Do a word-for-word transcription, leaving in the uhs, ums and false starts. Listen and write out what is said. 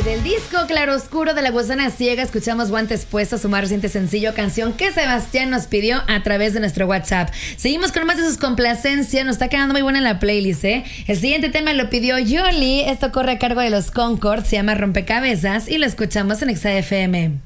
Del disco Claroscuro de La Gusana Ciega escuchamos Guantes Puestos, su más reciente sencillo, canción que Sebastián nos pidió a través de nuestro WhatsApp. Seguimos con más de sus complacencias, nos está quedando muy buena la playlist, ¿eh? El siguiente tema lo pidió Yoli, esto corre a cargo de los Concord, se llama Rompecabezas y lo escuchamos en Exa F M.